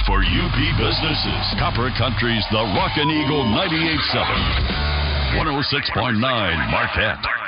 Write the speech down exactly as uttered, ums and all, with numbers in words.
for U P businesses. Copper Country's The Rockin' Eagle ninety-eight point seven. one oh six point nine Marquette.